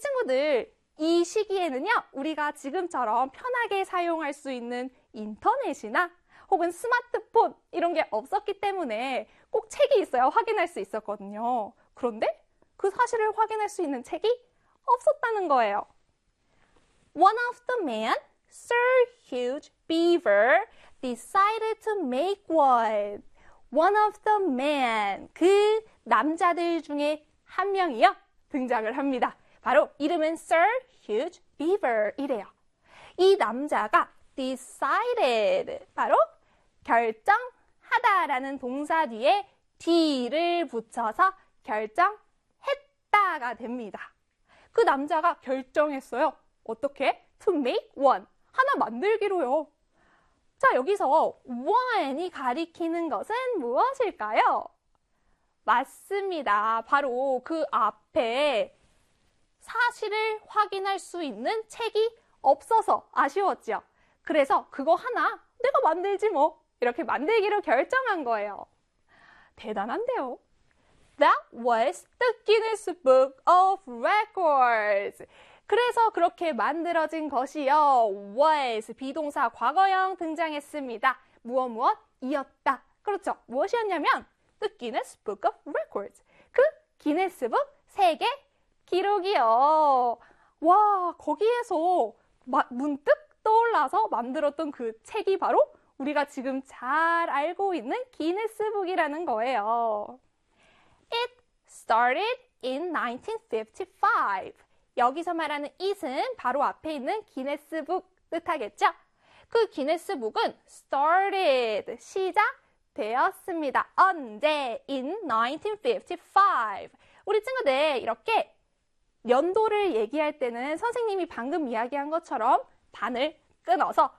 친구들, 이 시기에는요, 우리가 지금처럼 편하게 사용할 수 있는 인터넷이나 혹은 스마트폰 이런 게 없었기 때문에 꼭 책이 있어야 확인할 수 있었거든요. 그런데 그 사실을 확인할 수 있는 책이 없었다는 거예요. One of the men, Sir Hugh Beaver, decided to make one. One of the men, 그 남자들 중에 한 명이요, 등장을 합니다. 바로 이름은 Sir Hugh Beaver이래요. 이 남자가 decided, 바로 결정하다라는 동사 뒤에 d를 붙여서 결정했다가 됩니다. 그 남자가 결정했어요. 어떻게? To make one. 하나 만들기로요. 자, 여기서 one이 가리키는 것은 무엇일까요? 맞습니다. 바로 그 앞에 사실을 확인할 수 있는 책이 없어서 아쉬웠죠. 그래서 그거 하나 내가 만들지 뭐. 이렇게 만들기로 결정한 거예요. 대단한데요. That was the Guinness Book of Records. 그래서 그렇게 만들어진 것이요. was, 비동사 과거형 등장했습니다. 무엇이었다. 그렇죠. 무엇이었냐면 the Guinness Book of Records. 그 기네스북 세계 기록이요. 와, 거기에서 문득 떠올라서 만들었던 그 책이 바로 우리가 지금 잘 알고 있는 기네스북이라는 거예요. It started in 1955. 여기서 말하는 it은 바로 앞에 있는 기네스북 뜻하겠죠? 그 기네스북은 started, 시작되었습니다. 언제? In 1955. 우리 친구들 이렇게 연도를 얘기할 때는 선생님이 방금 이야기한 것처럼 반을 끊어서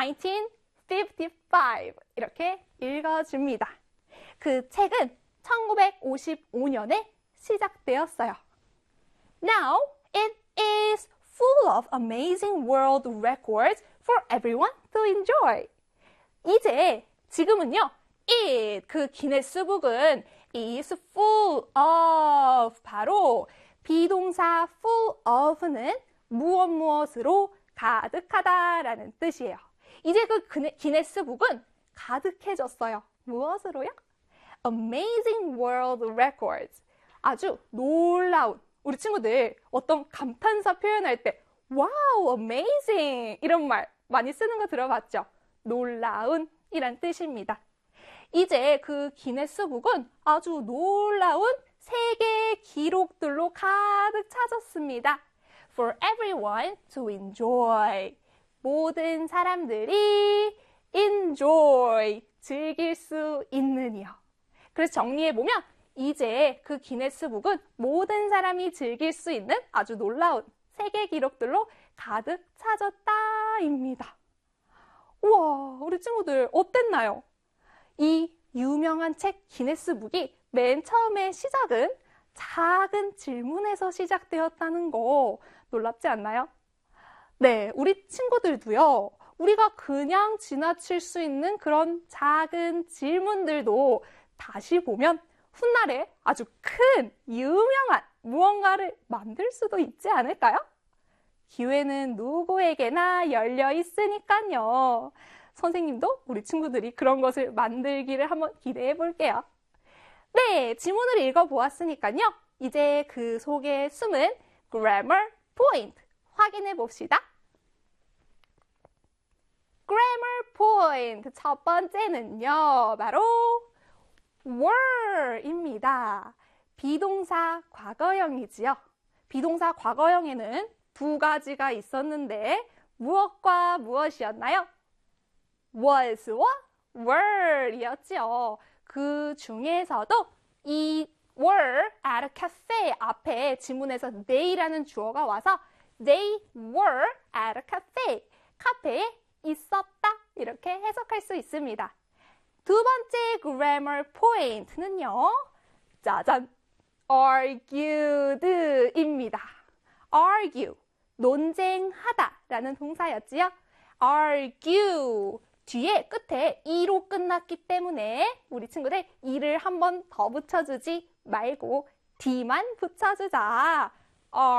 1955 이렇게 읽어줍니다. 그 책은 1955년에 시작되었어요. Now, it is full of amazing world records for everyone to enjoy. 이제 지금은요, 그 기네스북은 is full of, 바로 비동사 full of는 무엇으로 가득하다라는 뜻이에요. 이제 그 기네스북은 가득해졌어요. 무엇으로요? Amazing World Records. 아주 놀라운, 우리 친구들 어떤 감탄사 표현할 때 와우, amazing 이런 말 많이 쓰는 거 들어봤죠? 놀라운 이란 뜻입니다. 이제 그 기네스북은 아주 놀라운 세계 기록들로 가득 차졌습니다. For everyone to enjoy. 모든 사람들이 enjoy, 즐길 수 있는이요. 그래서 정리해보면 이제 그 기네스북은 모든 사람이 즐길 수 있는 아주 놀라운 세계 기록들로 가득 차졌다입니다. 우와, 우리 친구들 어땠나요? 이 유명한 책 기네스북이 맨 처음에 시작은 작은 질문에서 시작되었다는 거 놀랍지 않나요? 네, 우리 친구들도요, 우리가 그냥 지나칠 수 있는 그런 작은 질문들도 다시 보면 훗날에 아주 큰, 유명한 무언가를 만들 수도 있지 않을까요? 기회는 누구에게나 열려 있으니까요. 선생님도 우리 친구들이 그런 것을 만들기를 한번 기대해 볼게요. 네, 지문을 읽어보았으니까요. 이제 그 속에 숨은 grammar point 확인해 봅시다. grammar point 첫 번째는요, 바로 were입니다. 비동사 과거형이지요. 비동사 과거형에는 두 가지가 있었는데 무엇과 무엇이었나요? was와 were이었죠. 그 중에서도 이 were at a cafe 앞에 지문에서 they라는 주어가 와서 they were at a cafe, 카페에 있었다 이렇게 해석할 수 있습니다. 두 번째 grammar point는요, 짜잔, argued입니다. argue, 논쟁하다 라는 동사였지요. argue, 뒤에 끝에 e로 끝났기 때문에 우리 친구들 e를 한 번 더 붙여주지 말고 d만 붙여주자.